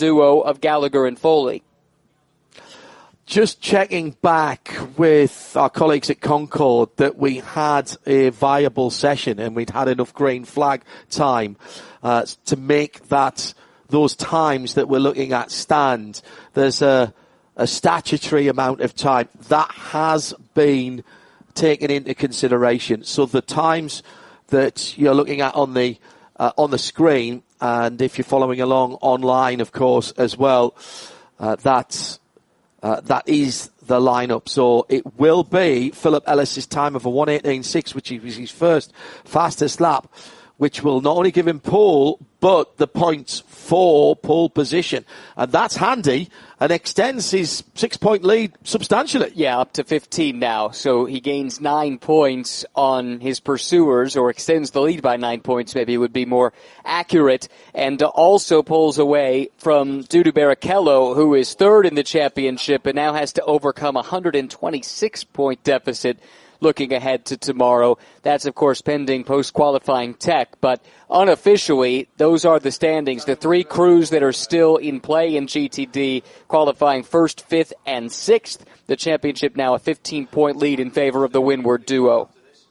duo of Gallagher and Foley. Just checking back with our colleagues at Concord that we had a viable session and we'd had enough green flag time to make those times that we're looking at stand. There's a statutory amount of time that has been taken into consideration. So the times that you're looking at on the screen, and if you're following along online, of course, as well, that is the lineup. So it will be Philip Ellis's time of a 1:18.6, which was his first fastest lap, which will not only give him pole, but the points for pole position. And that's handy and extends his 6-point lead substantially. Yeah, up to 15 now. So he gains 9 points on his pursuers, or extends the lead by 9 points, maybe it would be more accurate. And also pulls away from Dudu Barrichello, who is third in the championship and now has to overcome a 126-point deficit looking ahead to tomorrow. That's, of course, pending post-qualifying tech, but unofficially, those are the standings. The three crews that are still in play in GTD qualifying first, fifth, and sixth. The championship now a 15-point lead in favor of the Windward duo.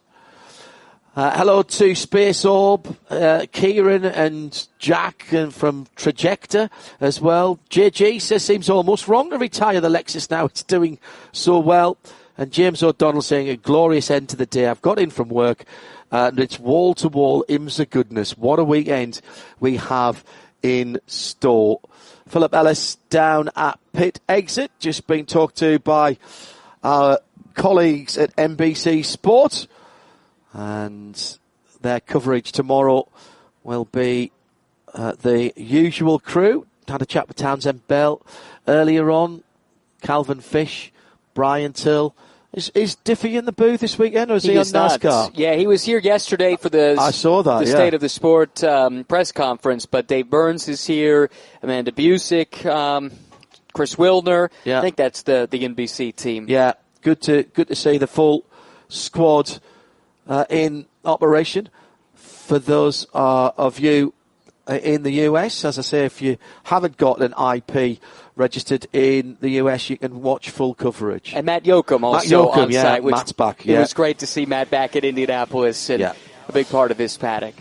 Hello to Space Orb, Kieran and Jack, and from Trajector as well. JG says seems almost wrong to retire the Lexus now. It's doing so well. And James O'Donnell saying a glorious end to the day. I've got in from work and it's wall-to-wall IMSA goodness. What a weekend we have in store. Philip Ellis down at pit exit, just being talked to by our colleagues at NBC Sport. And their coverage tomorrow will be the usual crew. Had a chat with Townsend Bell earlier on. Calvin Fish, Brian Till. Is Diffie in the booth this weekend, or is he on NASCAR? Not. Yeah, he was here yesterday for the State of the Sport press conference, but Dave Burns is here, Amanda Busick, Chris Wilner. Yeah. I think that's the NBC team. Yeah, good to see the full squad in operation. For those of you in the US, as I say, if you haven't got an IP registered in the US, you can watch full coverage. And Matt Yoakum also on site. Which Matt's back. It was great to see Matt back at Indianapolis and a big part of this paddock.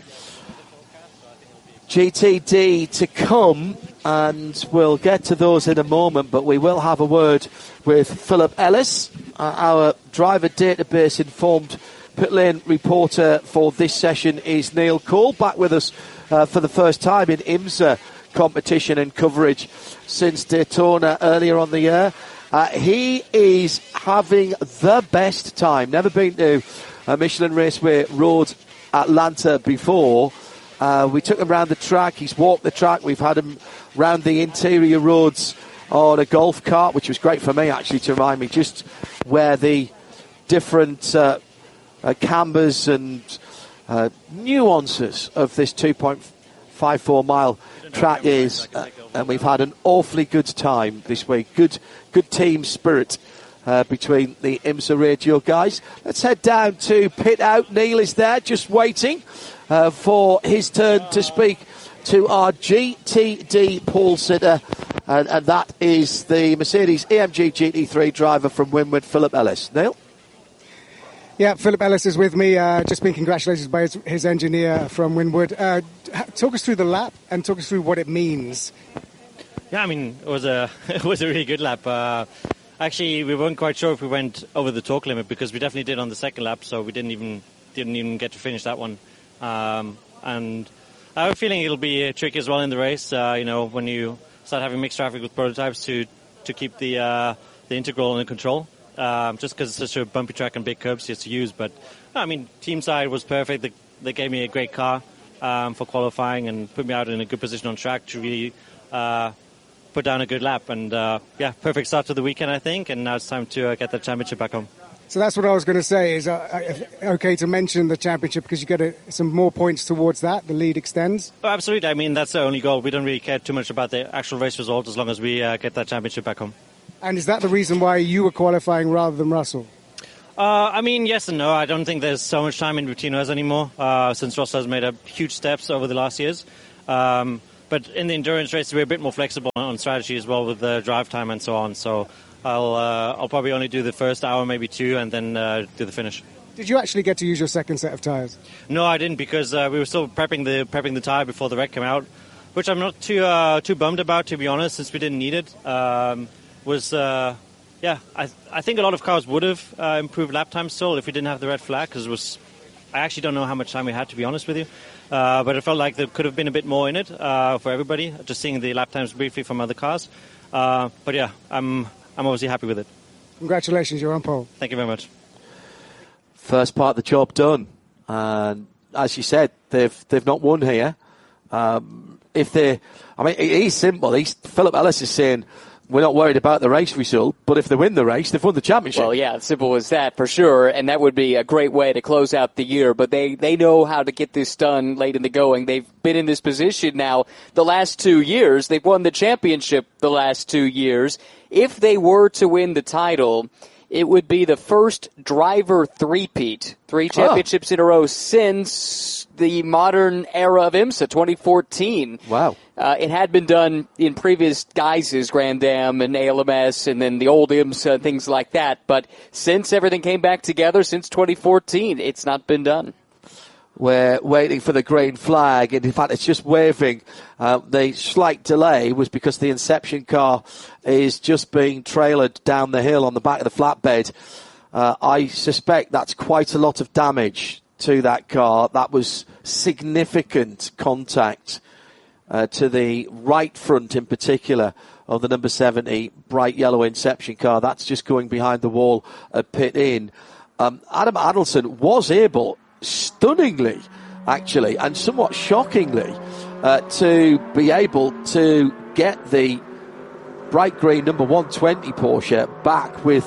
GTD to come, and we'll get to those in a moment, but we will have a word with Philip Ellis, our driver database informed pit lane reporter for this session is Neil Cole, back with us for the first time in IMSA competition and coverage since Daytona earlier on the year. He is having the best time. Never been to a Michelin Raceway Road Atlanta before. We took him around the track. He's walked the track. We've had him round the interior roads on a golf cart, which was great for me, actually, to remind me just where the different cambers and nuances of this 2.54 mile track is, and we've had an awfully good time this week. Good team spirit between the IMSA Radio guys. Let's head down to pit out. Neil is there, just waiting for his turn to speak to our GTD pole sitter, and that is the Mercedes AMG GT3 driver from Windward, Philip Ellis. Neil? Yeah, Philip Ellis is with me. Just been congratulated by his engineer from Windward. Talk us through the lap and talk us through what it means. Yeah, I mean, it was a really good lap. Actually, we weren't quite sure if we went over the torque limit because we definitely did on the second lap, so we didn't even get to finish that one. And I have a feeling it'll be tricky as well in the race. When you start having mixed traffic with prototypes to keep the integral under control. Just because it's such a bumpy track and big curbs just to use. But, I mean, team side was perfect. They gave me a great car for qualifying and put me out in a good position on track to really put down a good lap. And, perfect start to the weekend, I think. And now it's time to get the championship back home. So that's what I was going to say. Is okay to mention the championship because you get some more points towards that. The lead extends. Oh, absolutely. I mean, that's the only goal. We don't really care too much about the actual race result as long as we get that championship back home. And is that the reason why you were qualifying rather than Russell? I mean, yes and no. I don't think there's so much time in between us anymore since Russell has made huge steps over the last years. But But in the endurance race, we're a bit more flexible on strategy as well with the drive time and so on. So I'll probably only do the first hour, maybe 2, and then do the finish. Did you actually get to use your second set of tyres? No, I didn't, because we were still prepping the tyre before the wreck came out, which I'm not too bummed about, to be honest, since we didn't need it. I think a lot of cars would have improved lap time still if we didn't have the red flag, because I actually don't know how much time we had, to be honest with you. But it felt like there could have been a bit more in it for everybody, just seeing the lap times briefly from other cars. But yeah, I'm obviously happy with it. Congratulations, you're on pole. Thank you very much. First part of the job done. And as you said, they've not won here. It is simple. Philip Ellis is saying, we're not worried about the race result, but if they win the race, they've won the championship. Well, yeah, simple as that, for sure, and that would be a great way to close out the year, but they know how to get this done late in the going. They've been in this position now the last 2 years. They've won the championship the last 2 years. If they were to win the title, it would be the first driver three-peat, 3 championships in a row since the modern era of IMSA, 2014. Wow. It had been done in previous guises, Grand Am and ALMS, and then the old IMSA, things like that. But since everything came back together, since 2014, it's not been done. We're waiting for the green flag, and in fact it's just waving. The slight delay was because the Inception car is just being trailered down the hill on the back of the flatbed. I suspect that's quite a lot of damage to that car. That was significant contact to the right front in particular of the number 70 bright yellow Inception car. That's just going behind the wall at pit in. Adam Adelson was able, stunningly, actually, and somewhat shockingly, to be able to get the bright green number 120 Porsche back with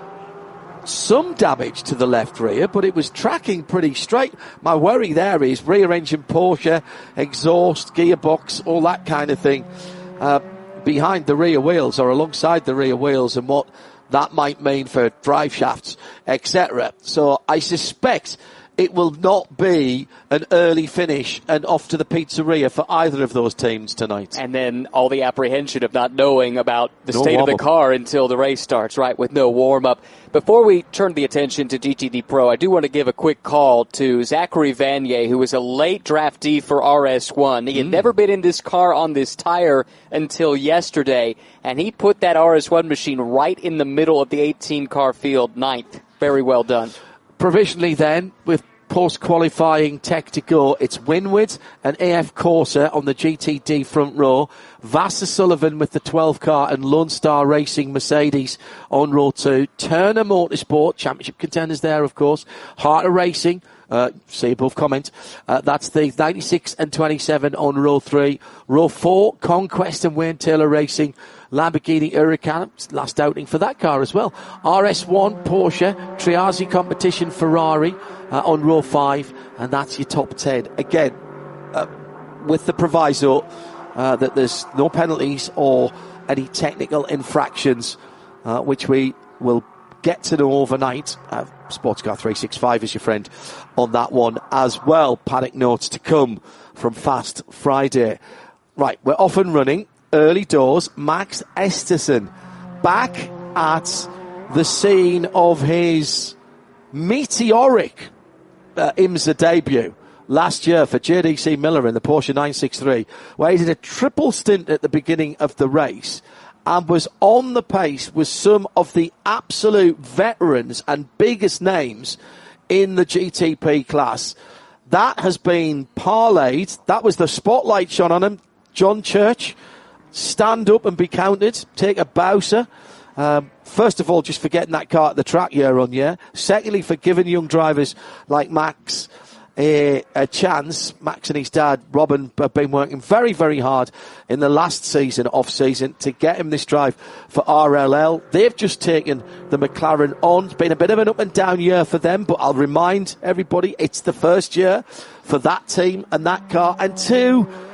some damage to the left rear, but it was tracking pretty straight. My worry there is rear engine Porsche, exhaust, gearbox, all that kind of thing behind the rear wheels or alongside the rear wheels, and what that might mean for drive shafts, etc. So I suspect it will not be an early finish and off to the pizzeria for either of those teams tonight. And then all the apprehension of not knowing about the state of the car until the race starts, right, with no warm-up. Before we turn the attention to GTD Pro, I do want to give a quick call to Zachary Vanier, who was a late draftee for RS1. He had never been in this car on this tire until yesterday, and he put that RS1 machine right in the middle of the 18-car field, 9th. Very well done. Provisionally then, with post-qualifying tech to go, it's Winward and AF Corsa on the GTD front row, Vassar Sullivan with the 12 car and Lone Star Racing Mercedes on row 2, Turner Motorsport, championship contenders there of course, Harter Racing, see above comment, that's the 96 and 27 on row 3, row 4, Conquest and Wayne Taylor Racing, Lamborghini Huracan, last outing for that car as well. RS1, Porsche, Triazi Competition, Ferrari on row 5, and that's your top 10. Again, with the proviso that there's no penalties or any technical infractions, which we will get to know overnight. Sportscar 365 is your friend on that one as well. Paddock notes to come from Fast Friday. Right, we're off and running. Early doors, Max Esterson back at the scene of his meteoric IMSA debut last year for JDC Miller in the Porsche 963, where he did a triple stint at the beginning of the race and was on the pace with some of the absolute veterans and biggest names in the GTP class. That has been parlayed. That was the spotlight shone on him. John Church, stand up and be counted. Take a Bowser. First of all, just for getting that car at the track year on year. Secondly, for giving young drivers like Max a chance. Max and his dad, Robin, have been working very, very hard in the last season, off-season, to get him this drive for RLL. They've just taken the McLaren on. It's been a bit of an up-and-down year for them, but I'll remind everybody it's the first year for that team and that car. And 2,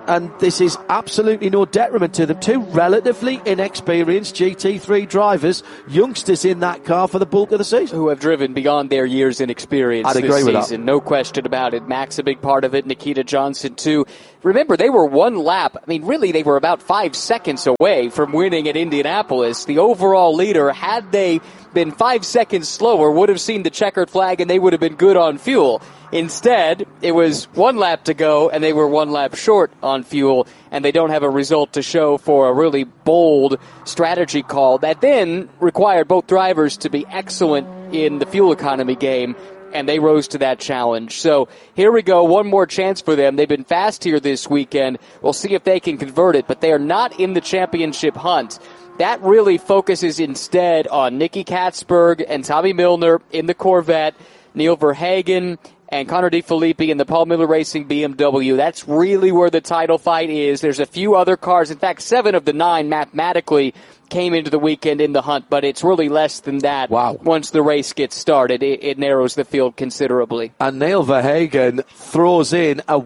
and this is absolutely no detriment to them. Two relatively inexperienced GT3 drivers, youngsters in that car for the bulk of the season. Who have driven beyond their years in experience I'd this agree with season. that. No question about it. Max, a big part of it. Nikita Johnson, too. Remember, they were one lap. I mean, really, they were about 5 seconds away from winning at Indianapolis. The overall leader, had they been 5 seconds slower, would have seen the checkered flag and they would have been good on fuel. Instead, it was 1 lap to go, and they were 1 lap short on fuel, and they don't have a result to show for a really bold strategy call that then required both drivers to be excellent in the fuel economy game, and they rose to that challenge. So here we go, one more chance for them. They've been fast here this weekend. We'll see if they can convert it, but they are not in the championship hunt. That really focuses instead on Nicky Katzberg and Tommy Milner in the Corvette, Neil Verhagen and Connor DeFilippi in the Paul Miller Racing BMW. That's really where the title fight is. There's a few other cars. In fact, 7 of the 9 mathematically came into the weekend in the hunt, but it's really less than that. Wow. Once the race gets started. It narrows the field considerably. And Neil Verhagen throws in a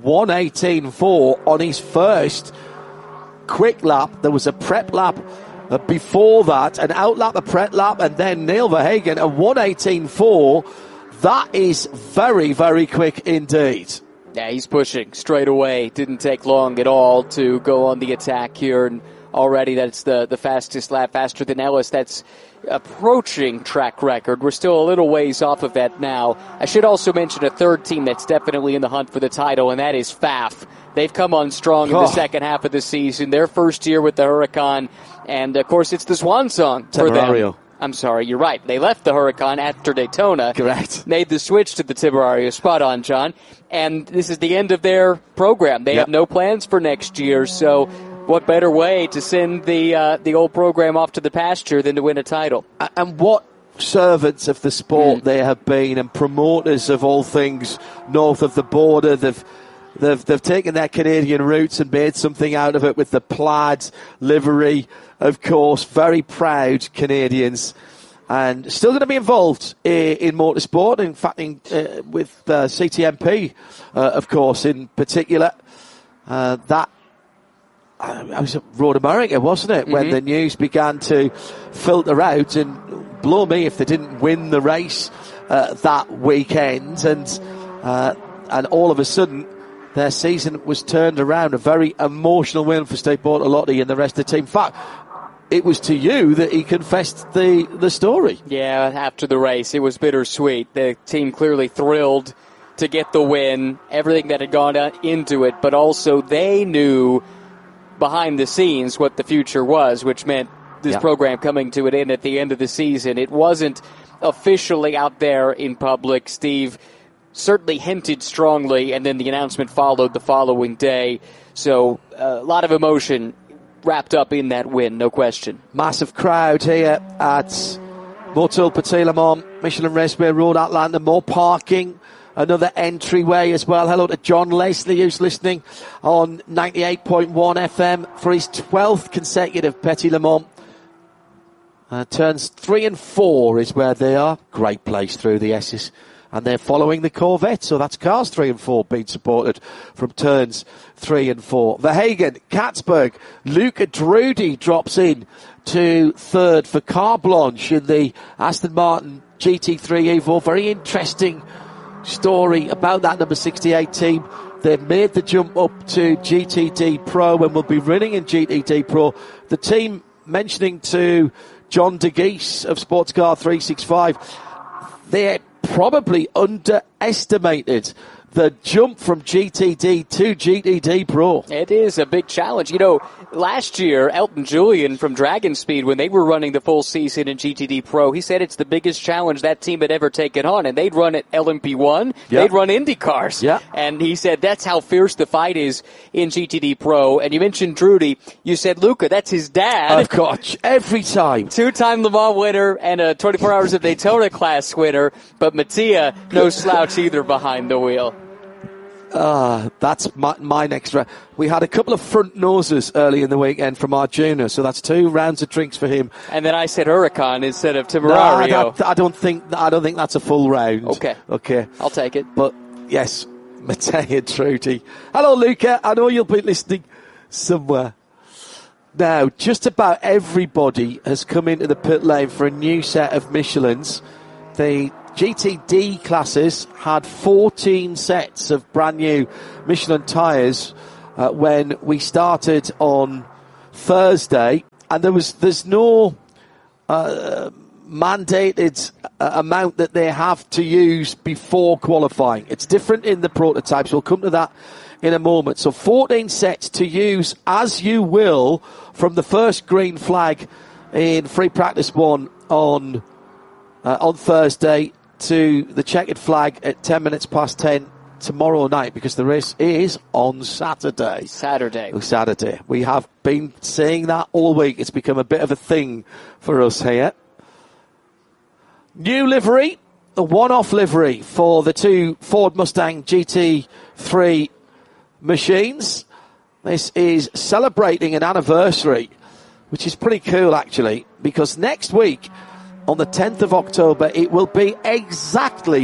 1:18.4 on his first quick lap. There was a prep lap before that, an out lap, a prep lap, and then Neil Verhagen, a 1:18.4. That is very, very quick indeed. Yeah, he's pushing straight away. Didn't take long at all to go on the attack here. And already that's the fastest lap, faster than Ellis. That's approaching track record. We're still a little ways off of that now. I should also mention a third team that's definitely in the hunt for the title, and that is Pfaff. They've come on strong in the second half of the season. Their first year with the Huracan. And, of course, it's the swan song for them. I'm sorry, you're right. They left the Huracan after Daytona. Correct. Made the switch to the Temerario. Spot on, John. And this is the end of their program. They have no plans for next year, so what better way to send the old program off to the pasture than to win a title? And what servants of the sport they have been, and promoters of all things north of the border. They've taken their Canadian roots and made something out of it with the plaid livery, of course. Very proud Canadians, and still going to be involved in motorsport. In fact, with CTMP, of course, in particular. That I was at Road America, wasn't it, when the news began to filter out, and blow me if they didn't win the race that weekend, and all of a sudden their season was turned around. A very emotional win for Steve Bortolotti and the rest of the team. In fact, it was to you that he confessed the story. Yeah, after the race, it was bittersweet. The team clearly thrilled to get the win, everything that had gone into it, but also they knew behind the scenes what the future was, which meant this program coming to an end at the end of the season. It wasn't officially out there in public. Steve certainly hinted strongly, and then the announcement followed the following day. So a lot of emotion wrapped up in that win, no question. Massive crowd here at Motul Petit Le Mans, Michelin Raceway Road, Atlanta. More parking, another entryway as well. Hello to John Leslie, who's listening on 98.1 FM for his 12th consecutive Petit Le Mans. Turns 3 and 4 is where they are. Great place through the S's. And they're following the Corvette, so that's cars 3 and 4 being supported from turns 3 and 4. Verhagen, Katzberg, Luca Drudi drops in to third for Carte Blanche in the Aston Martin GT3 Evo. Very interesting story about that number 68 team. They've made the jump up to GTD Pro and will be running in GTD Pro. The team mentioning to John DeGeese of Sportscar 365, they're probably underestimated the jump from GTD to GTD Pro. It is a big challenge. You know, last year, Elton Julian from Dragon Speed, when they were running the full season in GTD Pro, he said it's the biggest challenge that team had ever taken on. And they'd run at LMP1, they'd run Indy cars. And he said that's how fierce the fight is in GTD Pro. And you mentioned Drudy. You said Luca, that's his dad. Of course, every time. 2-time Le Mans winner and a 24 Hours of Daytona class winner. But Mattia, no slouch either behind the wheel. That's my next round. We had a couple of front noses early in the weekend from Arjuna, so that's 2 rounds of drinks for him. And then I said Huracan instead of Temerario. No, I don't think that's a full round. Okay, I'll take it. But yes, Mattia Trudy. Hello, Luca. I know you'll be listening somewhere. Now, just about everybody has come into the pit lane for a new set of Michelins. The GTD classes had 14 sets of brand new Michelin tyres when we started on Thursday, and there's no mandated amount that they have to use before qualifying. It's different in the prototypes. We'll come to that in a moment. So 14 sets to use as you will from the first green flag in free practice 1 on Thursday to the checkered flag at 10 minutes past 10 tomorrow night, because the race is on Saturday. Saturday. We have been saying that all week. It's become a bit of a thing for us here. New livery, a one-off livery for the two Ford Mustang GT3 machines. This is celebrating an anniversary, which is pretty cool actually, because next week on the 10th of October it will be exactly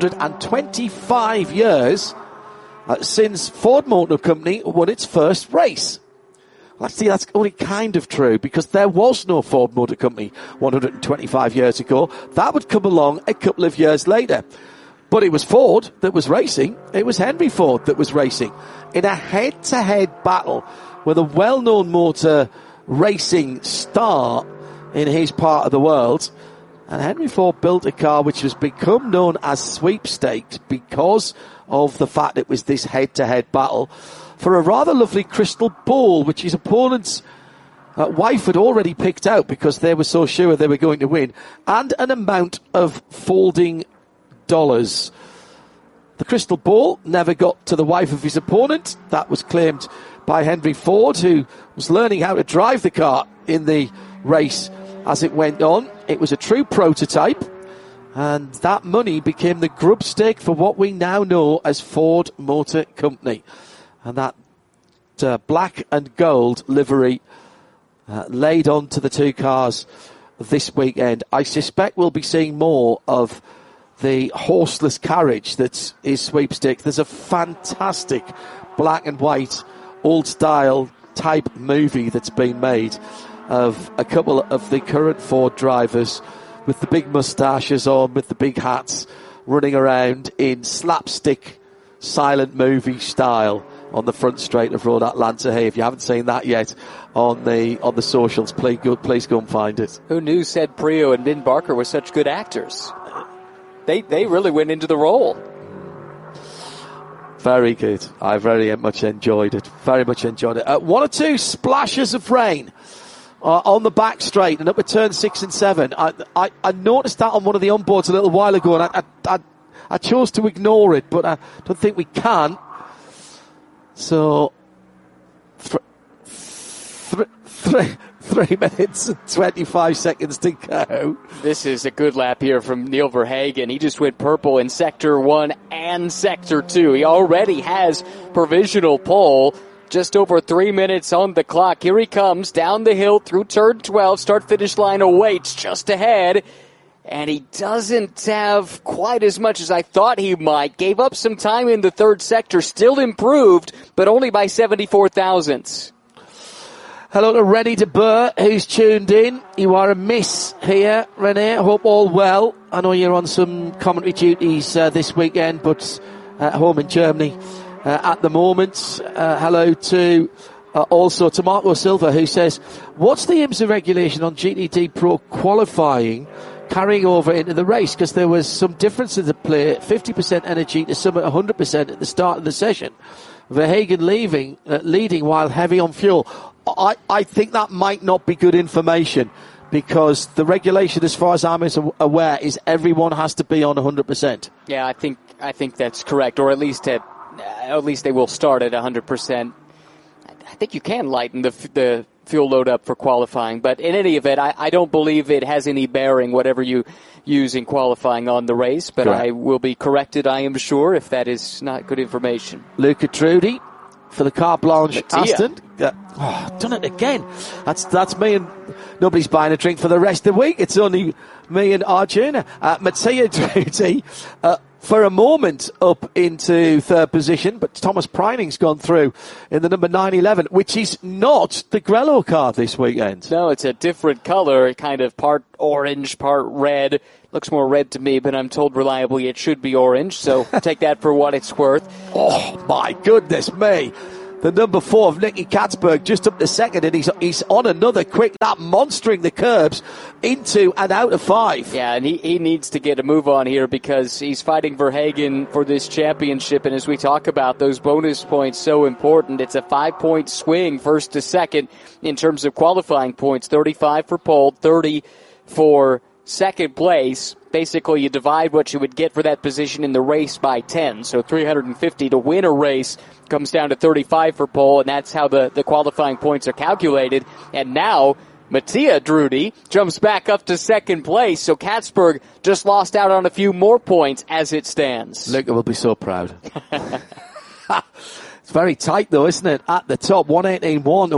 125 years since Ford Motor Company won its first race. Well, actually, that's only kind of true, because there was no Ford Motor Company 125 years ago. That would come along a couple of years later. But it was Ford that was racing. It was Henry Ford that was racing in a head-to-head battle with a well-known motor racing star in his part of the world. And Henry Ford built a car which has become known as Sweepstakes because of the fact it was this head-to-head battle for a rather lovely crystal ball, which his opponent's wife had already picked out because they were so sure they were going to win, and an amount of folding dollars. The crystal ball never got to the wife of his opponent. That was claimed by Henry Ford, who was learning how to drive the car in the race as it went on. It was a true prototype, and that money became the grub stake for what we now know as Ford Motor Company. And that black and gold livery laid onto the two cars this weekend. I suspect we'll be seeing more of the horseless carriage that is Sweepstakes. There's a fantastic black and white old style type movie that's been made of a couple of the current Ford drivers with the big moustaches on, with the big hats, running around in slapstick silent movie style on the front straight of Road Atlanta. Hey, if you haven't seen that yet on the socials, please go and find it. Who knew Ced Prio and Ben Barker were such good actors? They really went into the role. Very good. I very much enjoyed it. Very much enjoyed it. 1 or 2 splashes of rain on the back straight and up at turn 6 and 7. I noticed that on one of the onboards a little while ago, and I chose to ignore it, but I don't think we can. So, 3 minutes and 25 seconds to go. This is a good lap here from Neil Verhagen. He just went purple in Sector 1 and Sector 2. He already has provisional pole. Just over 3 minutes on the clock. Here he comes down the hill through turn 12. Start-finish line awaits just ahead. And he doesn't have quite as much as I thought he might. Gave up some time in the third sector. Still improved, but only by 74 thousandths. Hello to Rennie de Boer, who's tuned in. You are a miss here, Rennie. Hope all well. I know you're on some commentary duties this weekend, but at home in Germany at the moment. Hello to also to Marco Silva, who says, what's the IMSA regulation on GTD Pro qualifying carrying over into the race? Because there was some difference in the play, 50% energy to some at 100% at the start of the session. Verhagen leading while heavy on fuel. I think that might not be good information, because the regulation, as far as I'm aware, is everyone has to be on 100%. Yeah, I think that's correct, or at least they will start at 100%. I think you can lighten the fuel load up for qualifying, but in any event, I don't believe it has any bearing, whatever you use in qualifying on the race, but correct. I will be corrected, I am sure, if that is not good information. Luca Trudy for the Carte Blanche Aston. Done it again. That's me, and nobody's buying a drink for the rest of the week. It's only me and Arjuna. Mattia Trudy for a moment up into third position, but Thomas Preining's gone through in the number 911, which is not the Grello car this weekend. No, it's a different color, kind of part orange, part red. Looks more red to me, but I'm told reliably it should be orange, so take that for what it's worth. Oh, my goodness me. The number 4 of Nicky Katzberg just up to second, and he's on another quick lap, monstering the curbs into and out of 5. Yeah, and he needs to get a move on here because he's fighting Verhagen for this championship, and as we talk about, those bonus points so important. It's a 5-point swing first to second in terms of qualifying points, 35 for pole, 30 for second place. Basically, you divide what you would get for that position in the race by 10. So 350 to win a race comes down to 35 for pole, and that's how the qualifying points are calculated. And now, Mattia Drudy jumps back up to second place, so Katzberg just lost out on a few more points as it stands. Luca will be so proud. It's very tight, though, isn't it? At the top, 118.1 to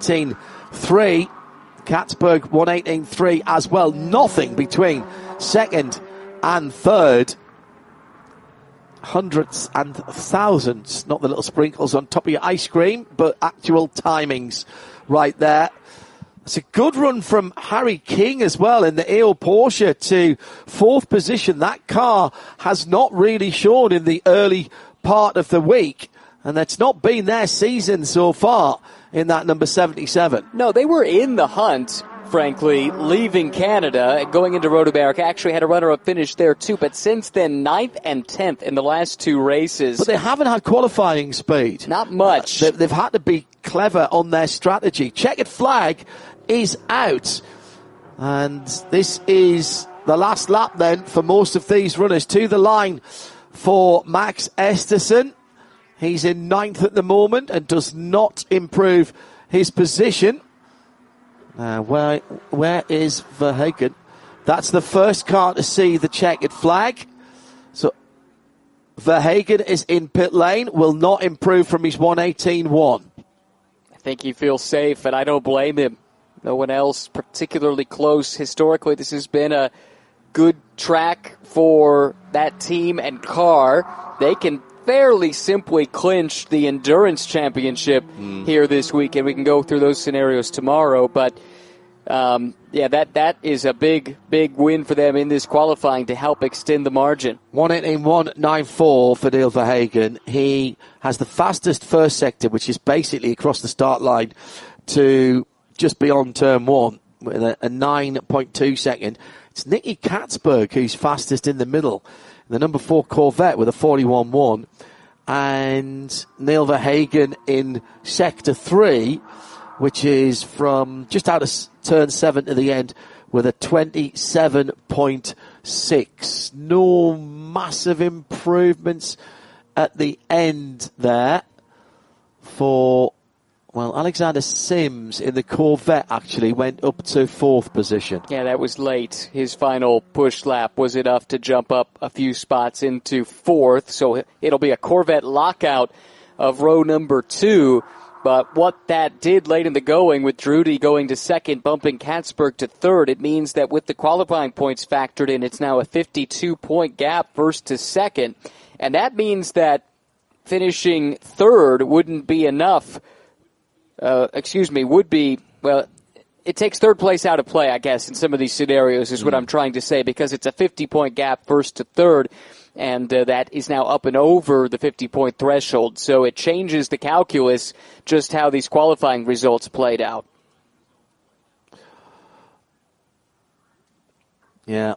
118.3. Katzberg 118.3 as well. Nothing between second and third. Hundreds and thousands, not the little sprinkles on top of your ice cream, but actual timings right there. It's a good run from Harry King as well in the EO Porsche to fourth position. That car has not really shown in the early part of the week, and that's not been their season so far in that number 77. No, they were in the hunt, frankly, leaving Canada and going into Road America. Actually had a runner-up finish there too, but since then, 9th and 10th in the last 2 races. But they haven't had qualifying speed. Not much. They've had to be clever on their strategy. Checkered flag is out. And this is the last lap then for most of these runners. To the line for Max Esterson. He's in 9th at the moment and does not improve his position. Where is Verhagen? That's the first car to see the checkered flag. So Verhagen is in pit lane, will not improve from his 118.1. I think he feels safe, and I don't blame him. No one else particularly close. Historically, this has been a good track for that team and car. They can fairly simply clinch the endurance championship here this week, and we can go through those scenarios tomorrow. But that is a big win for them in this qualifying to help extend the margin. 118.194 for Neil Verhagen. He has the fastest first sector, which is basically across the start line to just beyond turn 1 with a 9.2 second. It's Nicky Katzberg who's fastest in the middle. The number 4 Corvette with a 41.1, and Neil Verhagen in sector 3, which is from just out of turn 7 to the end with a 27.6. No massive improvements at the end there for, well, Alexander Sims in the Corvette actually went up to 4th position. Yeah, that was late. His final push lap was enough to jump up a few spots into 4th, so it'll be a Corvette lockout of row number 2. But what that did late in the going, with Drudy going to 2nd, bumping Katzberg to 3rd, it means that with the qualifying points factored in, it's now a 52-point gap 1st to 2nd. And that means that finishing 3rd wouldn't be enough. Would be, well, it takes 3rd place out of play, I guess, in some of these scenarios is what I'm trying to say, because it's a 50-point gap 1st to 3rd, and that is now up and over the 50-point threshold. So it changes the calculus just how these qualifying results played out. Yeah.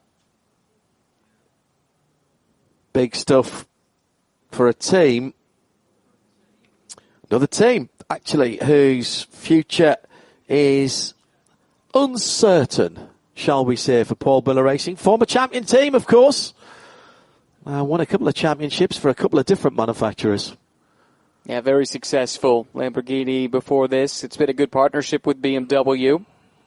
Big stuff for a team. Another team, actually, whose future is uncertain, shall we say, for Paul Miller Racing. Former champion team, of course. Won a couple of championships for a couple of different manufacturers. Yeah, very successful. Lamborghini before this. It's been a good partnership with BMW.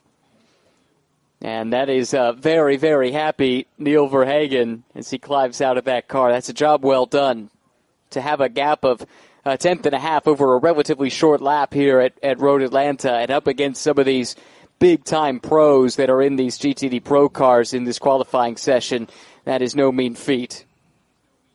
And that is very, very happy Neil Verhagen as he climbs out of that car. That's a job well done. To have a gap of a tenth and a half over a relatively short lap here at Road Atlanta and up against some of these big-time pros that are in these GTD Pro cars in this qualifying session, that is no mean feat.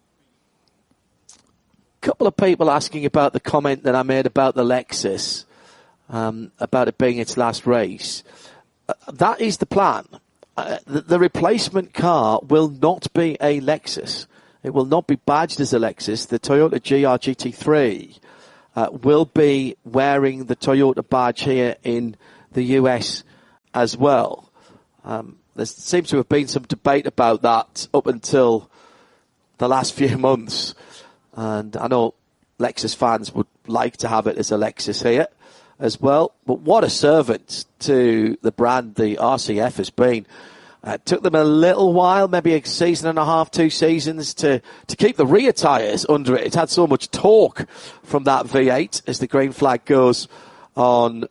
couple of people asking about the comment that I made about the Lexus, about it being its last race. That is the plan. The replacement car will not be a Lexus. It will not be badged as a Lexus. The Toyota GR GT3 will be wearing the Toyota badge here in the US as well. There seems to have been some debate about that up until the last few months. And I know Lexus fans would like to have it as a Lexus here as well. But what a servant to the brand the RCF has been. It took them a little while, maybe a season and a half, 2 seasons, to keep the rear tyres under it. It had so much torque from that V8 as the green flag goes on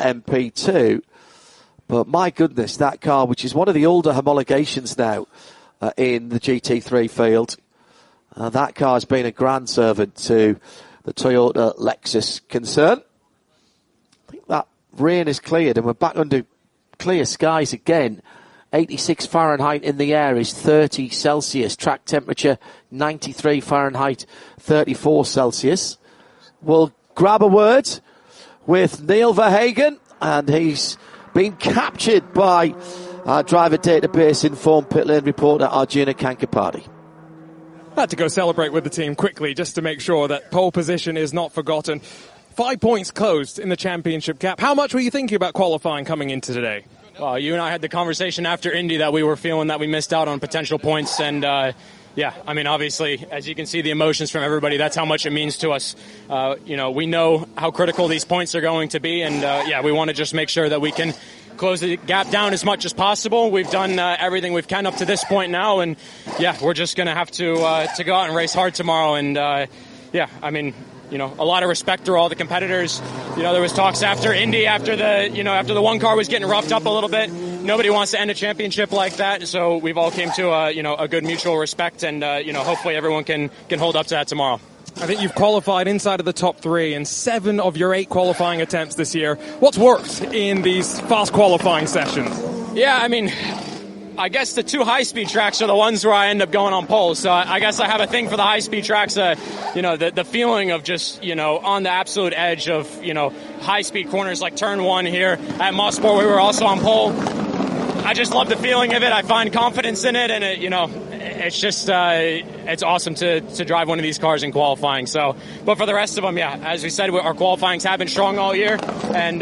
LMP2. But my goodness, that car, which is one of the older homologations now in the GT3 field, that car has been a grand servant to the Toyota Lexus concern. I think that rain is cleared and we're back under clear skies again. 86 Fahrenheit in the air is 30 Celsius. Track temperature 93 Fahrenheit, 34 Celsius. We'll grab a word with Neil Verhagen, and he's been captured by our driver database informed pit lane reporter Arjuna Kankapati. Had to go celebrate with the team quickly just to make sure that pole position is not forgotten. 5 points closed in the championship gap. How much were you thinking about qualifying coming into today? Well, you and I had the conversation after Indy that we were feeling that we missed out on potential points. And, yeah, I mean, obviously, as you can see the emotions from everybody, that's how much it means to us. We know how critical these points are going to be. And, yeah, we want to just make sure that we can close the gap down as much as possible. We've done everything we can up to this point now. And, yeah, we're just going to have to go out and race hard tomorrow. And, yeah, I mean, a lot of respect through all the competitors. There was talks after Indy, after the one car was getting roughed up a little bit. Nobody wants to end a championship like that. So we've all came to a good mutual respect, and hopefully everyone can hold up to that tomorrow. I think you've qualified inside of the top 3 in 7 of your 8 qualifying attempts this year. What's worked in these fast qualifying sessions? Yeah, I mean, I guess the 2 high-speed tracks are the ones where I end up going on pole. So I guess I have a thing for the high-speed tracks. The feeling of just, on the absolute edge of, high-speed corners like turn 1 here at Mosport, we were also on pole. I just love the feeling of it. I find confidence in it, and it's just it's awesome to drive one of these cars in qualifying. So, but for the rest of them, yeah, as we said, our qualifyings have been strong all year, and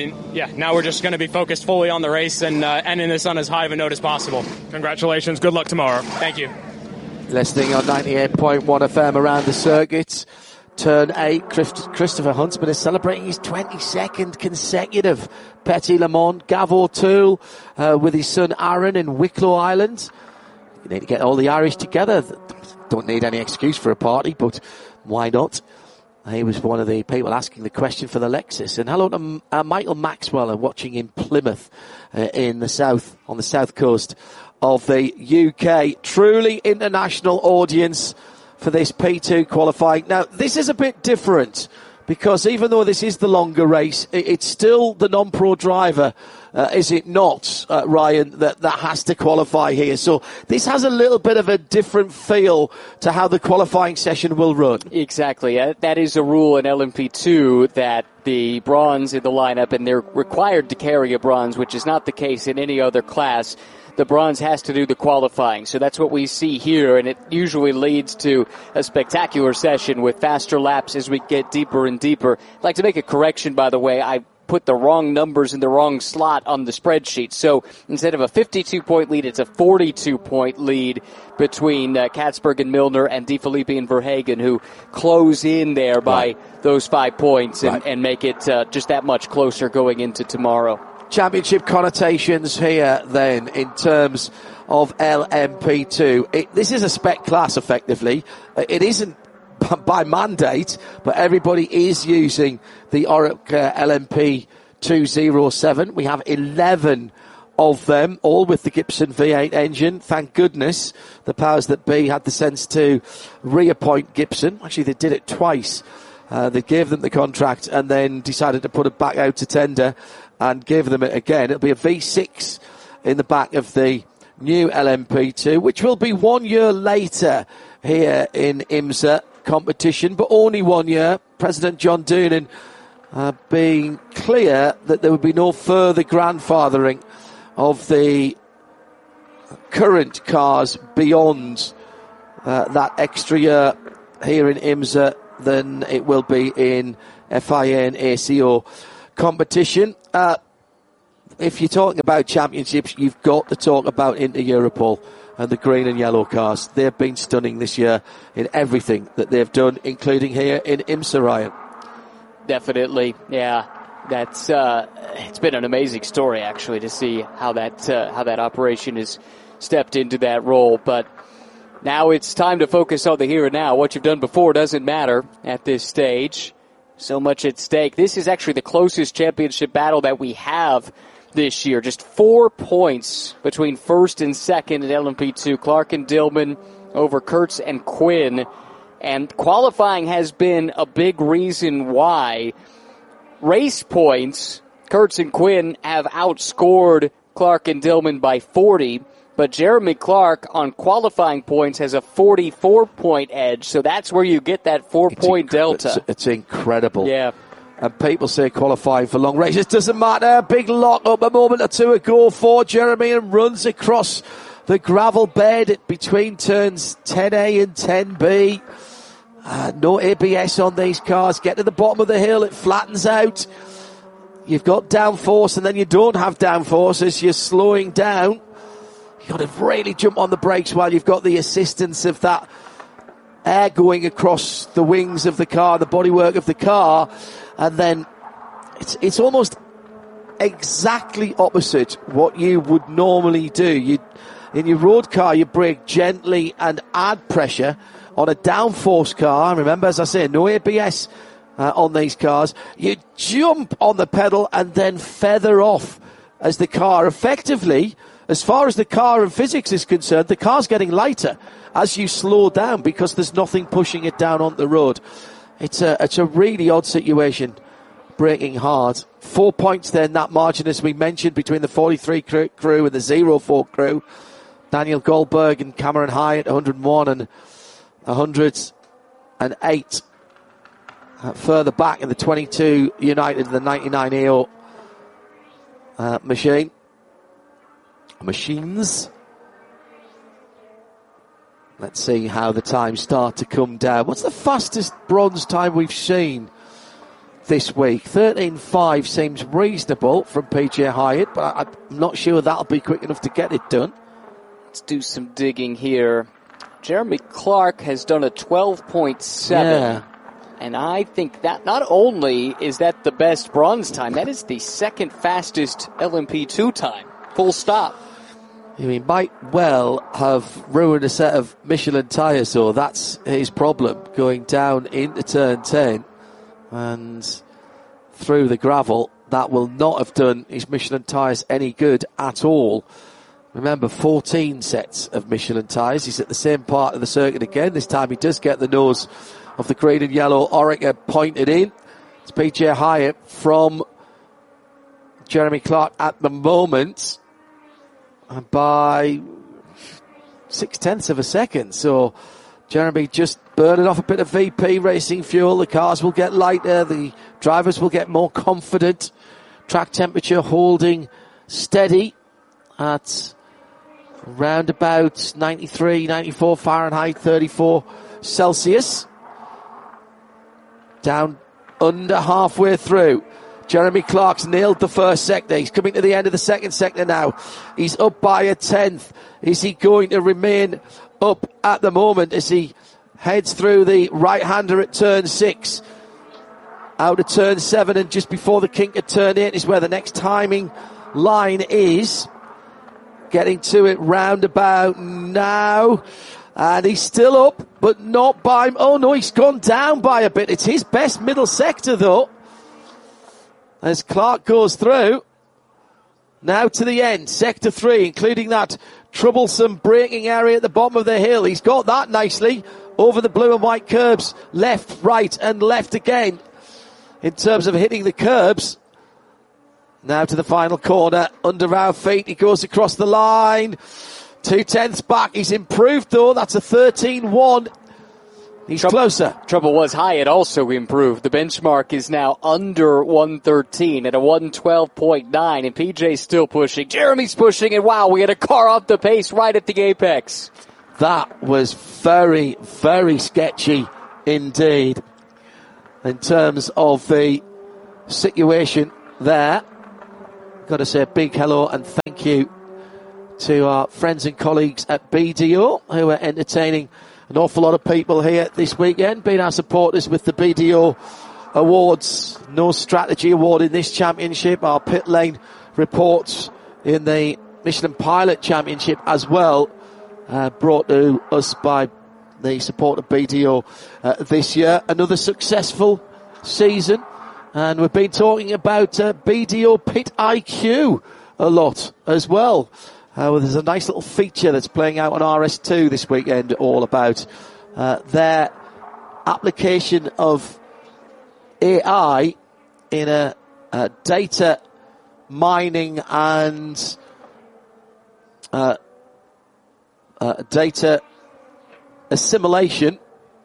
now we're just going to be focused fully on the race and ending this on as high of a note as possible. Congratulations. Good luck tomorrow. Thank you. Listening on 98.1 FM around the circuit. Turn 8, Christopher Huntsman is celebrating his 22nd consecutive Petit Le Mans. Gav O'Toole with his son Aaron in Wicklow Island. You need to get all the Irish together. Don't need any excuse for a party, but why not? He was one of the people asking the question for the Lexus. And hello to Michael Maxwell, watching in Plymouth on the south coast of the UK. Truly international audience for this P2 qualifying. Now, this is a bit different because even though this is the longer race, it's still the non-pro driver, is it not, Ryan, that has to qualify here. So this has a little bit of a different feel to how the qualifying session will run. Exactly. That is a rule in LMP2 that the bronze in the lineup, and they're required to carry a bronze, which is not the case in any other class. The bronze has to do the qualifying. So that's what we see here, and it usually leads to a spectacular session with faster laps as we get deeper and deeper. I'd like to make a correction, by the way. I put the wrong numbers in the wrong slot on the spreadsheet. So instead of a 52-point lead, it's a 42-point lead between Katzberg and Milner and De Filippi and Verhagen, who close in there by those 5 points and make it just that much closer going into tomorrow. Championship connotations here then in terms of LMP2. This is a spec class effectively. It isn't by mandate, but everybody is using the Oreca LMP 207. We have 11 of them, all with the Gibson V8 engine. Thank goodness the powers that be had the sense to reappoint Gibson. Actually, they did it twice. They gave them the contract and then decided to put it back out to tender and gave them it again. It'll be a V6 in the back of the new LMP2, which will be 1 year later here in IMSA. competition, but only 1 year. President John Doonan being clear that there would be no further grandfathering of the current cars beyond that extra year here in IMSA than it will be in FIA and ACO competition. If you're talking about championships, you've got to talk about Inter-Europol and the green and yellow cars. They've been stunning this year in everything that they've done, including here in IMSA, Ryan. Definitely, yeah. That's it's been an amazing story, actually, to see how that operation has stepped into that role. But now it's time to focus on the here and now. What you've done before doesn't matter at this stage. So much at stake. This is actually the closest championship battle that we have this year. Just 4 points between first and second at LMP2. Clark and Dillman over Kurtz and Quinn. And qualifying has been a big reason why. Race points, Kurtz and Quinn have outscored Clark and Dillman by 40. But Jeremy Clark on qualifying points has a 44-point edge. So that's where you get that 4-point delta. It's incredible. Yeah. And people say qualifying for long races doesn't matter. Big lock up a moment or two ago for Jeremy and runs across the gravel bed between turns 10A and 10B. No ABS on these cars. Get to the bottom of the hill. It flattens out. You've got downforce and then you don't have downforce as you're slowing down. You've got to really jump on the brakes while you've got the assistance of that air going across the wings of the car, the bodywork of the car. And then it's almost exactly opposite what you would normally do. In your road car, you brake gently and add pressure. On a downforce car, remember, as I say, no ABS on these cars, you jump on the pedal and then feather off as the car effectively, as far as the car and physics is concerned, the car's getting lighter as you slow down because there's nothing pushing it down on the road. It's a really odd situation, braking hard. 4 points then, that margin, as we mentioned, between the 43 crew and the 04 crew. Daniel Goldberg and Cameron Hyatt, 101 and 108. Further back in the 22 United, the 99 AO machines. Let's see how the times start to come down. What's the fastest bronze time we've seen this week? 13.5 seems reasonable from PJ Hyatt, but I'm not sure that'll be quick enough to get it done. Let's do some digging here. Jeremy Clark has done a 12.7. Yeah. And I think that not only is that the best bronze time, that is the second fastest LMP2 time. Full stop. He might well have ruined a set of Michelin tyres, so that's his problem, going down into turn 10 and through the gravel. That will not have done his Michelin tyres any good at all. Remember, 14 sets of Michelin tyres. He's at the same part of the circuit again. This time he does get the nose of the green and yellow Orica pointed in. It's PJ Hyatt from Jeremy Clark at the moment by 0.6 of a second. So Jeremy just burning off a bit of VP racing fuel. The cars will get lighter. The drivers will get more confident. Track temperature holding steady at around about 93, 94 Fahrenheit, 34 Celsius. Down under halfway through. Jeremy Clark's nailed the first sector. He's coming to the end of the second sector now. He's up by a 10th. Is he going to remain up at the moment as he heads through the right-hander at turn 6? Out of turn 7 and just before the kink at turn 8 is where the next timing line is. Getting to it roundabout now. And he's still up, but not by... Oh, no, he's gone down by a bit. It's his best middle sector, though. As Clark goes through. Now to the end, sector 3, including that troublesome braking area at the bottom of the hill. He's got that nicely over the blue and white curbs. Left, right, and left again in terms of hitting the curbs. Now to the final corner, under our feet, he goes across the line. 0.2 back, he's improved though, that's a 13.1 He's closer. Trouble was Hyatt also improved. The benchmark is now under 113 at a 112.9, and PJ's still pushing. Jeremy's pushing, and wow, we had a car off the pace right at the apex. That was very, very sketchy indeed in terms of the situation there. Got to say a big hello and thank you to our friends and colleagues at BDO who are entertaining an awful lot of people here this weekend, being our supporters with the BDO Awards. No strategy award in this championship. Our pit lane reports in the Michelin Pilot Championship as well, brought to us by the support of BDO this year. Another successful season, and we've been talking about BDO Pit IQ a lot as well. Well, there's a nice little feature that's playing out on RS2 this weekend, all about their application of AI in a data mining and data assimilation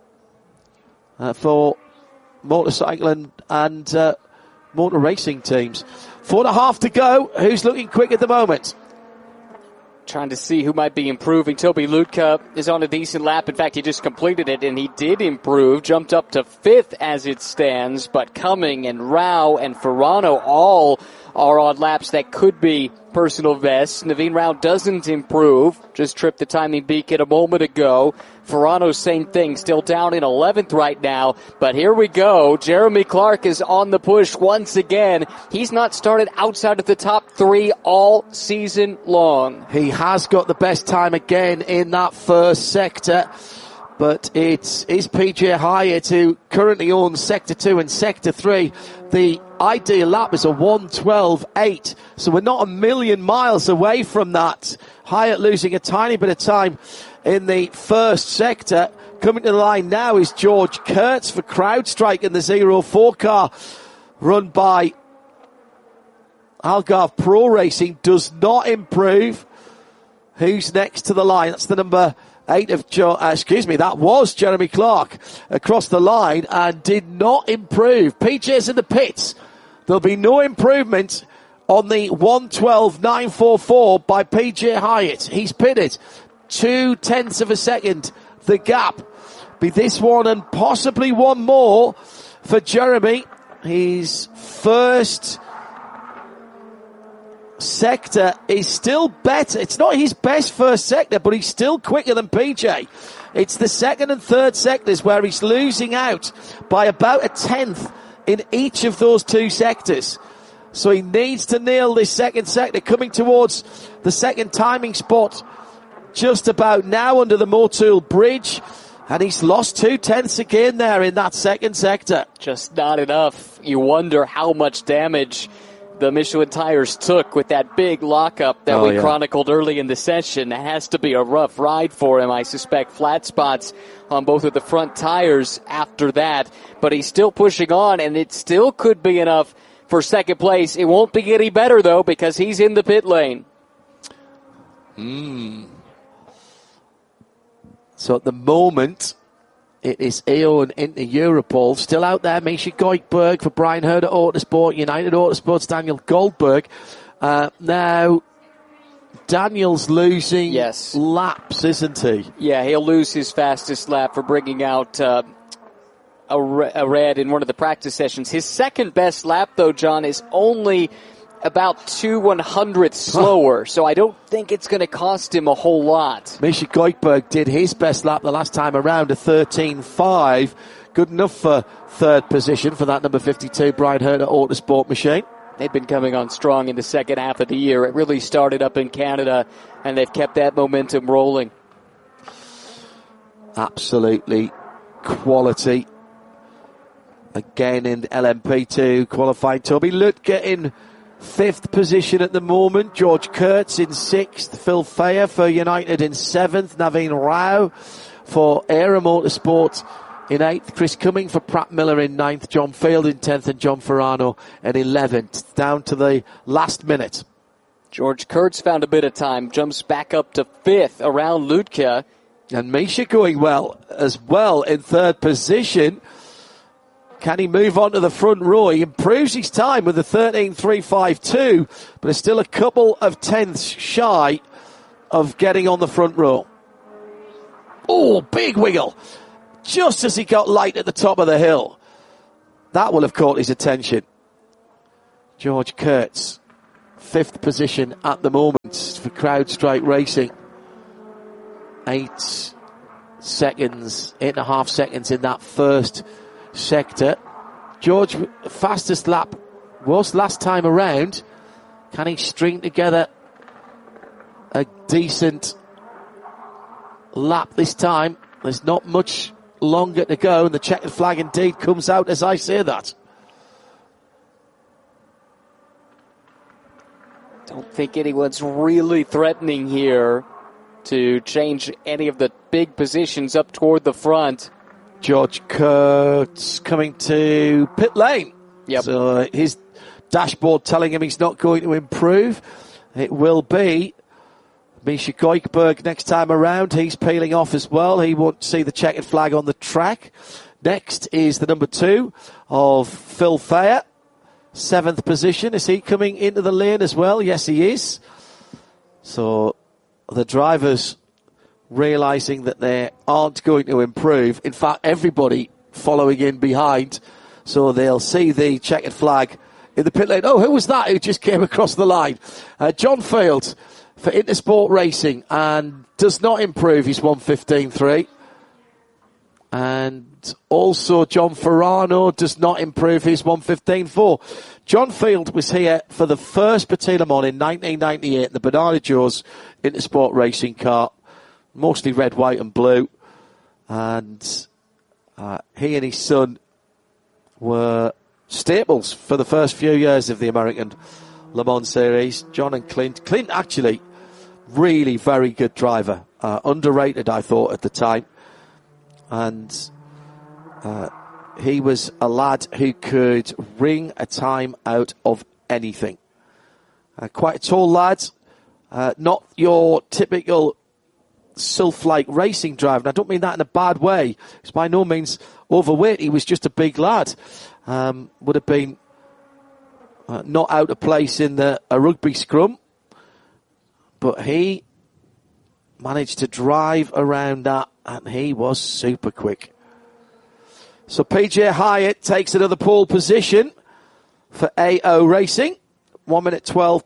for motorcycle and motor racing teams. 4.5 to go. Who's looking quick at the moment? Trying to see who might be improving. Toby Lutka is on a decent lap. In fact, he just completed it, and he did improve. Jumped up to 5th as it stands. But Cumming and Rao and Ferrano all are on laps that could be personal bests. Naveen Rao doesn't improve. Just tripped the timing beacon a moment ago. Ferrano, same thing. Still down in 11th right now. But here we go. Jeremy Clark is on the push once again. He's not started outside of the top 3 all season long. He has got the best time again in that first sector. But it is PJ Hyatt who currently owns Sector 2 and Sector 3. The ideal lap is a 1:12.8. So we're not a million miles away from that. Hyatt losing a tiny bit of time in the first sector. Coming to the line now is George Kurtz for CrowdStrike in the 04 car run by Algarve Pro Racing. Does not improve. Who's next to the line? That's the number 8 of that was Jeremy Clark across the line and did not improve. PJ's in the pits. There'll be no improvement on the 1:12.944 by PJ Hyatt. He's pitted 0.2 of a second. The gap be this one and possibly one more for Jeremy. His first sector is still better. It's not his best first sector, but he's still quicker than PJ. It's the second and third sectors where he's losing out by about 1/10 in each of those 2 sectors. So he needs to nail this second sector, coming towards the second timing spot just about now under the Motul Bridge. And he's lost 0.2 again there in that second sector. Just not enough. You wonder how much damage the Michelin tires took with that big lockup that we chronicled early in the session. It has to be a rough ride for him. I suspect flat spots on both of the front tires after that. But he's still pushing on, and it still could be enough for second place. It won't be any better, though, because he's in the pit lane. So at the moment, it is Eon into Europol. Still out there, Misha Goikberg for Brian Herder Autosport, United Autosport's Daniel Goldberg. Now, Daniel's losing laps, isn't he? Yeah, he'll lose his fastest lap for bringing out a red in one of the practice sessions. His second best lap, though, John, is only about 2/100ths slower, so I don't think it's going to cost him a whole lot. Misha Goikberg did his best lap the last time around, a 13.5. Good enough for third position for that number 52 Brian Herder Autosport machine. They've been coming on strong in the second half of the year. It really started up in Canada, and they've kept that momentum rolling. Absolutely quality. Again in LMP2 qualifying. Toby Lutka in 5th position at the moment. George Kurtz in 6th. Phil Fayer for United in 7th. Naveen Rao for Aero Motorsport in 8th. Chris Cumming for Pratt Miller in 9th. John Field in 10th and John Ferrano in 11th. Down to the last minute. George Kurtz found a bit of time. Jumps back up to 5th around Lutka. And Misha going well as well in third position. Can he move on to the front row? He improves his time with a 13.352, but is still a couple of tenths shy of getting on the front row. Oh, big wiggle. Just as he got light at the top of the hill. That will have caught his attention. George Kurtz, 5th position at the moment for CrowdStrike Racing. 8.5 seconds in that first sector. George, fastest lap was last time around. Can he string together a decent lap this time? There's not much longer to go, and the checkered flag indeed comes out as I say that. Don't think anyone's really threatening here to change any of the big positions up toward the front. George Kurtz coming to pit lane. Yep. So his dashboard telling him he's not going to improve. It will be Misha Goikberg next time around. He's peeling off as well. He won't see the checkered flag on the track. Next is the number 2 of Phil Thayer. 7th position. Is he coming into the lane as well? Yes, he is. So the drivers realising that they aren't going to improve. In fact, everybody following in behind. So they'll see the checkered flag in the pit lane. Oh, who was that who just came across the line? John Field for Intersport Racing, and does not improve his 1:15.3. And also John Ferrano does not improve his 1:15.4. John Field was here for the first Petit Le Mans in 1998, the Bernardo Joes Intersport Racing car, mostly red, white and blue. And he and his son were staples for the first few years of the American Le Mans series. John and Clint. Clint actually really very good driver. Underrated, I thought, at the time. And he was a lad who could wring a time out of anything. Quite a tall lad. Not your typical Sylph-like racing driver. And I don't mean that in a bad way. He's by no means overweight. He was just a big lad. Would have been not out of place in a rugby scrum. But he managed to drive around that, and he was super quick. So PJ Hyatt takes another pole position for AO Racing. 1 minute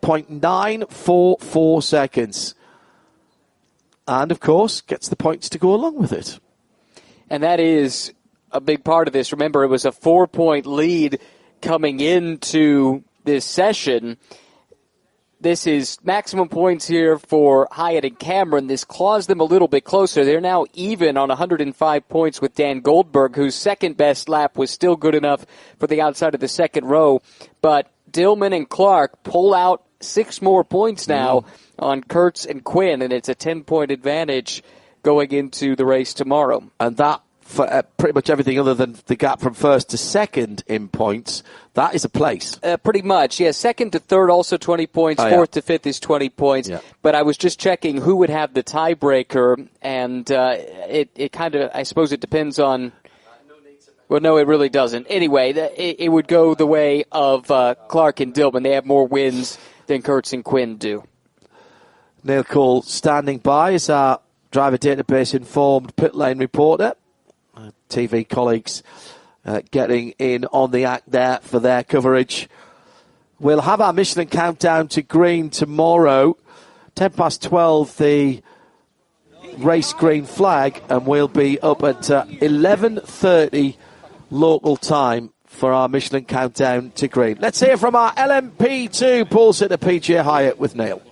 12.944 seconds. And, of course, gets the points to go along with it. And that is a big part of this. Remember, it was a 4-point lead coming into this session. This is maximum points here for Hyatt and Cameron. This claws them a little bit closer. They're now even on 105 points with Dan Goldberg, whose second best lap was still good enough for the outside of the second row. But Dillman and Clark pull out 6 more points now on Kurtz and Quinn, and it's a 10-point advantage going into the race tomorrow. And that, for pretty much everything other than the gap from first to second in points, that is a place. Pretty much, yeah. Second to third, also 20 points. Fourth to fifth is 20 points. Yeah. But I was just checking who would have the tiebreaker, and it kind of, I suppose it depends on... Well, no, it really doesn't. Anyway, it would go the way of Clark and Dillman. They have more wins than Kurtz and Quinn do. Neil Cole standing by as our driver database informed pit lane reporter. TV colleagues getting in on the act there for their coverage. We'll have our Michelin countdown to green tomorrow. 12:10, the race green flag, and we'll be up at 11:30 local time for our Michelin countdown to green. Let's hear from our LMP2 pole sitter PJ Hyatt with Neil.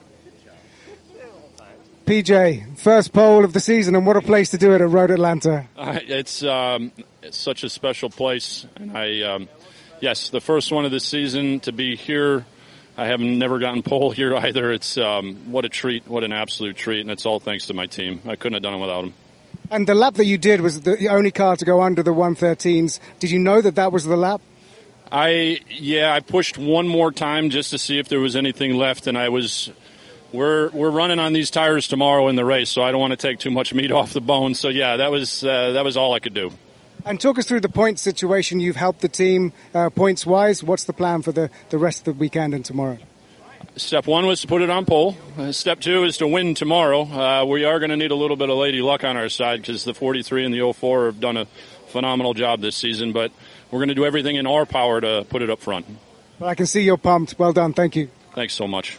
PJ, first pole of the season, and what a place to do it at Road Atlanta. It's such a special place, and yes, the first one of the season to be here. I have never gotten pole here either. It's what a treat, what an absolute treat, and it's all thanks to my team. I couldn't have done it without them. And the lap that you did was the only car to go under the 113s. Did you know that was the lap? I pushed one more time just to see if there was anything left, and I was we're running on these tires tomorrow in the race, so I don't want to take too much meat off the bone. So yeah, that was all I could do. And talk us through the points situation. You've helped the team points-wise. What's the plan for the rest of the weekend and tomorrow? Step one was to put it on pole. Step two is to win tomorrow. We are going to need a little bit of lady luck on our side because the 43 and the 04 have done a phenomenal job this season, but we're going to do everything in our power to put it up front. Well, I can see you're pumped. Well done. Thank you. Thanks so much.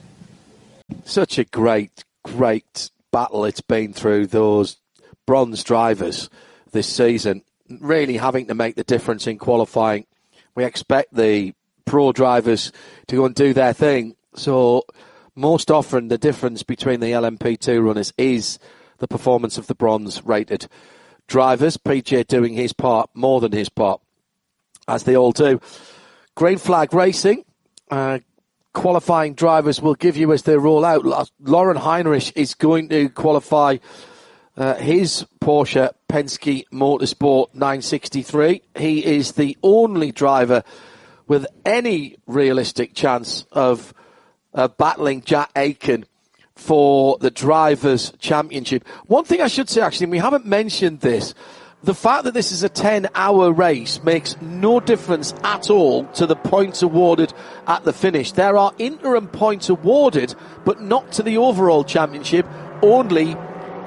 Such a great battle it's been through, those bronze drivers this season, really having to make the difference in qualifying. We expect the pro drivers to go and do their thing. So most often the difference between the LMP2 runners is the performance of the bronze-rated drivers. PJ doing his part, more than his part, as they all do. Green flag racing. Qualifying drivers will give you as they roll out. Lauren Heinrich is going to qualify his Porsche Penske Motorsport 963. He is the only driver with any realistic chance of battling Jack Aitken for the Drivers' Championship. One thing I should say, actually, and we haven't mentioned this, the fact that this is a 10-hour race makes no difference at all to the points awarded at the finish. There are interim points awarded, but not to the overall championship, only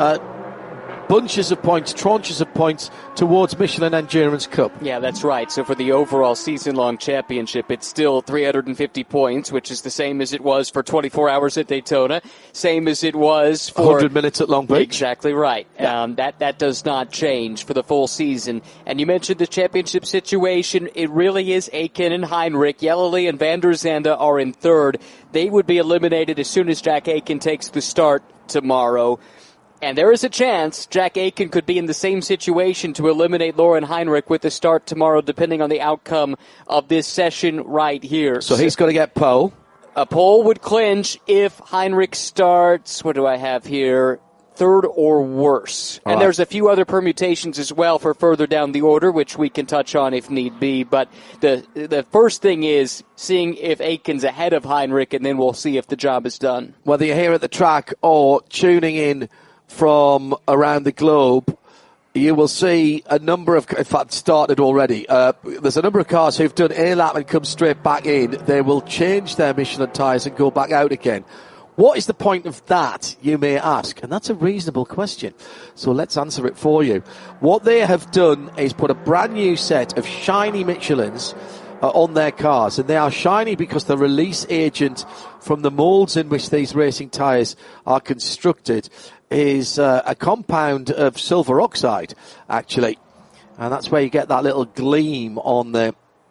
bunches of points, tranches of points towards Michelin Endurance Cup. Yeah, that's right. So for the overall season-long championship, it's still 350 points, which is the same as it was for 24 hours at Daytona, same as it was for 100 minutes at Long Beach. Exactly right. Yeah. That does not change for the full season. And you mentioned the championship situation. It really is Aitken and Heinrich. Yellowly and Van der Zande are in third. They would be eliminated as soon as Jack Aitken takes the start tomorrow. And there is a chance Jack Aitken could be in the same situation to eliminate Lauren Heinrich with the start tomorrow, depending on the outcome of this session right here. So he's got to get pole. A pole would clinch if Heinrich starts, what do I have here, third or worse. And there's a few other permutations as well for further down the order, which we can touch on if need be. But the first thing is seeing if Aitken's ahead of Heinrich, and then we'll see if the job is done. Whether you're here at the track or tuning in from around the globe, you will see a number of, in fact, started already. There's a number of cars who've done a lap and come straight back in. They will change their Michelin tyres and go back out again. What is the point of that, you may ask? And that's a reasonable question. So let's answer it for you. What they have done is put a brand new set of shiny Michelins on their cars, and they are shiny because the release agent from the moulds in which these racing tyres are constructed is a compound of silver oxide, actually, and that's where you get that little gleam on the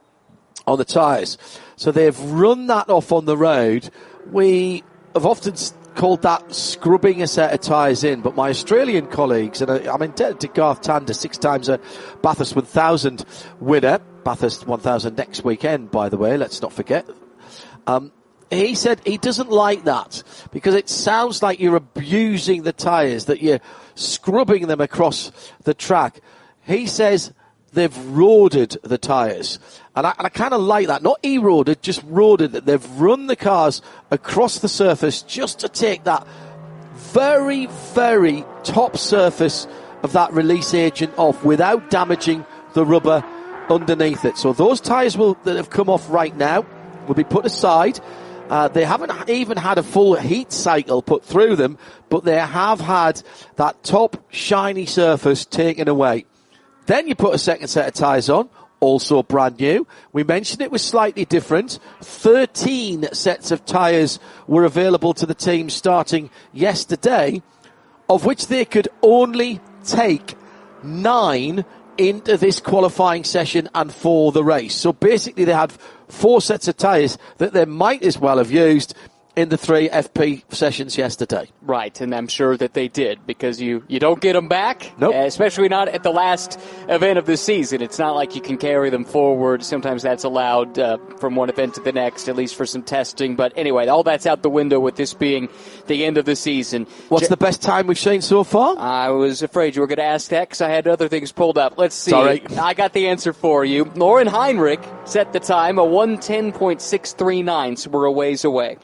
tyres. So they've run that off on the road. We have often called that scrubbing a set of tyres in, but my Australian colleagues, and I'm indebted to Garth Tander, 6 times a Bathurst 1000 winner, Bathurst 1000 next weekend, by the way, let's not forget. He said he doesn't like that because it sounds like you're abusing the tyres, that you're scrubbing them across the track. He says they've roaded the tyres. And I kind of like that. Not eroded, just roaded. That they've run the cars across the surface just to take that very, very top surface of that release agent off without damaging the rubber underneath it. So those tyres that have come off right now will be put aside. They haven't even had a full heat cycle put through them, but they have had that top shiny surface taken away. Then you put a second set of tyres on, also brand new. We mentioned it was slightly different. 13 sets of tyres were available to the team starting yesterday, of which they could only take 9 into this qualifying session and for the race. So basically they had 4 sets of tyres that they might as well have used in the 3 FP sessions yesterday. Right, and I'm sure that they did, because you don't get them back, nope. Especially not at the last event of the season. It's not like you can carry them forward. Sometimes that's allowed from one event to the next, at least for some testing. But anyway, all that's out the window with this being the end of the season. What's the best time we've seen so far? I was afraid you were going to ask that because I had other things pulled up. Let's see. Sorry. I got the answer for you. Lauren Heinrich set the time, a 1:10.639, so we're a ways away. Yeah, Peter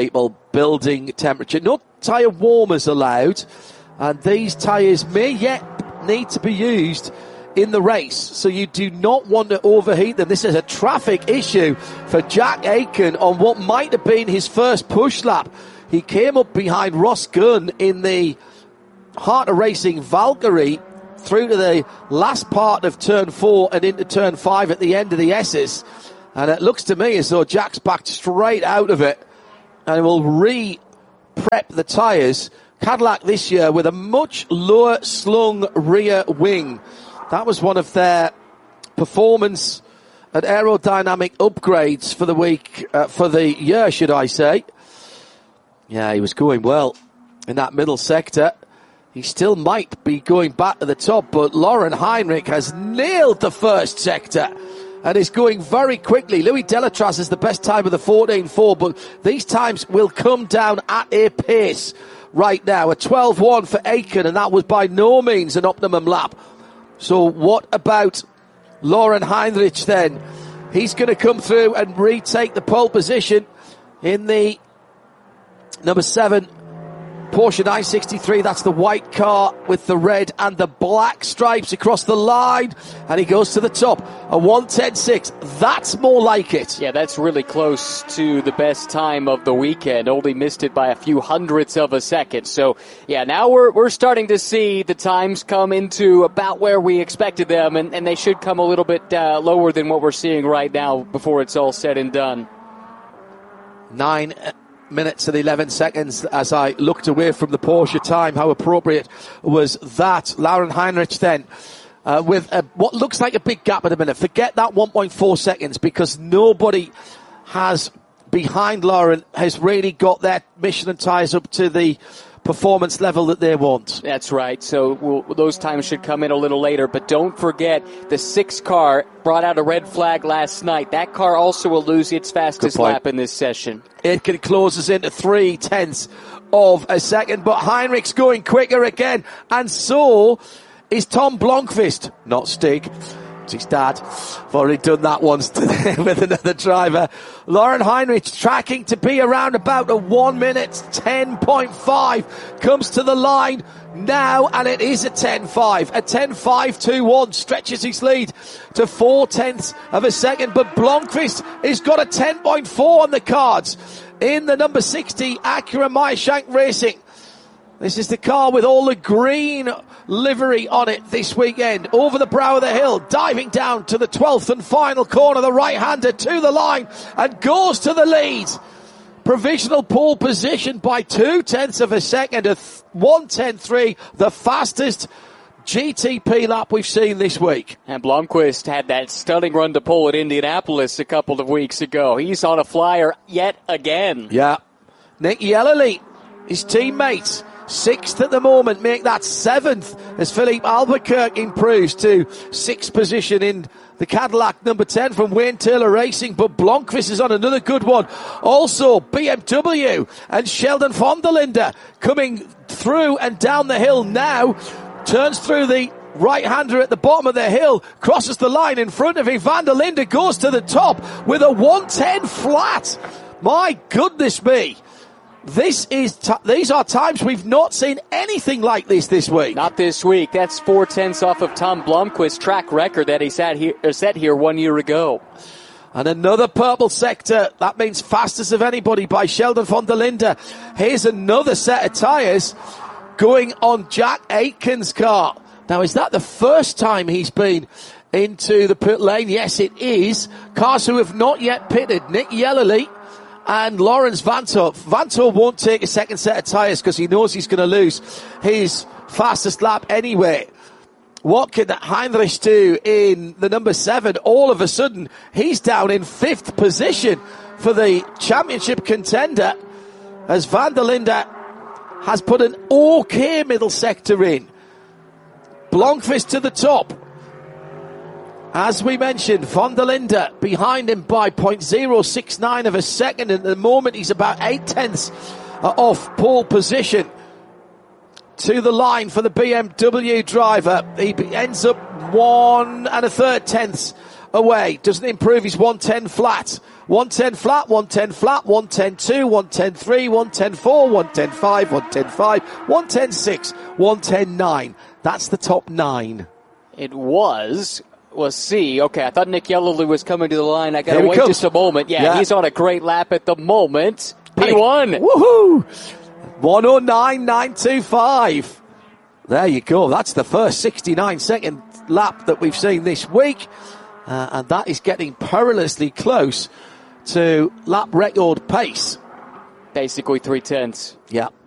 people, building temperature. No tyre warmers allowed, and these tyres may yet need to be used in the race, so you do not want to overheat them. This is a traffic issue for Jack Aitken on what might have been his first push lap. He came up behind Ross Gunn in the Heart of Racing Valkyrie through to the last part of turn 4 and into turn 5 at the end of the S's, and it looks to me as though Jack's backed straight out of it and will re-prep the tyres. Cadillac this year with a much lower slung rear wing. That was one of their performance and aerodynamic upgrades for the week, for the year, should I say. Yeah, he was going well in that middle sector. He still might be going back to the top, but Lauren Heinrich has nailed the first sector and is going very quickly. Louis Delatraz is the best time of the 14.4, but these times will come down at a pace right now. A 12.1 for Aitken, and that was by no means an optimum lap. So what about Lauren Heinrich then? He's going to come through and retake the pole position in the number 7 Porsche 963. That's the white car with the red and the black stripes across the line, and he goes to the top. A 1:10.6. That's more like it. Yeah, that's really close to the best time of the weekend. Only missed it by a few hundredths of a second. So yeah, now we're starting to see the times come into about where we expected them, and they should come a little bit lower than what we're seeing right now before it's all said and done. 9 minutes and 11 seconds as I looked away from the Porsche time. How appropriate was that? Lauren Heinrich then with what looks like a big gap at a minute. Forget that 1.4 seconds, because nobody has behind Lauren has really got their Michelin tyres up to the performance level that they want. That's right. So those times should come in a little later. But don't forget, the 6 car brought out a red flag last night. That car also will lose its fastest lap in this session. It can close us into 0.3 of a second. But Heinrich's going quicker again. And so is Tom Blomqvist. Not Stig. His dad. I've already done that once today with another driver. Lauren Heinrich tracking to be around about a 1 minute 10.5. Comes to the line now, and it is a 10.5. A 10.5.21 stretches his lead to 0.4 of a second. But Blomqvist has got a 10.4 on the cards in the number 60 Acura Meyershank Racing. This is the car with all the green livery on it this weekend. Over the brow of the hill, diving down to the 12th and final corner, the right-hander to the line and goes to the lead. Provisional pole position by 0.2 of a second, a 1:10.3, the fastest GTP lap we've seen this week. And Blomqvist had that stunning run to pole at Indianapolis a couple of weeks ago. He's on a flyer yet again. Yeah. Nick Yellerly, his teammate, 6th at the moment, make that 7th as Philippe Albuquerque improves to 6th position in the Cadillac number 10 from Wayne Taylor Racing. But Blomqvist is on another good one. Also BMW and Sheldon von der Linde coming through and down the hill now. Turns through the right-hander at the bottom of the hill, crosses the line in front of him. Van der Linde goes to the top with a 1:10 flat. My goodness me. These are times we've not seen anything like this week. Not this week. That's 0.4 off of Tom Blomqvist's track record that he set here 1 year ago. And another purple sector. That means fastest of anybody by Sheldon von der Linde. Here's another set of tyres going on Jack Aitken's car. Now, is that the first time he's been into the pit lane? Yes, it is. Cars who have not yet pitted. Nick Yellerly and Lawrence Vanthoor. Vanthoor won't take a second set of tyres because he knows he's going to lose his fastest lap anyway. What can Heinrich do in the number 7? All of a sudden, he's down in 5th position for the championship contender as Van der Linde has put an okay middle sector in. Blomqvist to the top. As we mentioned, von der Linde behind him by 0.069 of a second. At the moment, he's about 0.8 off pole position. To the line for the BMW driver. He ends up 1 1/3 tenths away. Doesn't improve his 1:10 flat 110 flat, 110 flat, 110 2, 110 3, 110 4, 110 5, 110 5, 110 6, 110 9. That's the top 9. It was C. Okay, I thought Nick Yellowly was coming to the line. I got Here to he wait comes. just a moment. Yeah, he's on a great lap at the moment. Hey, P1. Woohoo! 109.925. There you go. That's the first 69-second lap that we've seen this week. And that is getting perilously close to lap record pace. Basically 3/10. Yeah.